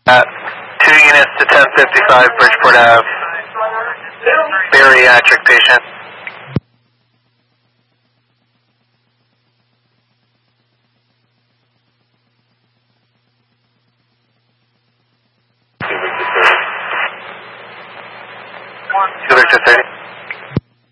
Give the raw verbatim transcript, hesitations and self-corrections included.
Uh, two units to ten fifty-five Bridgeport Ave. Bariatric patient. Two Victor thirty.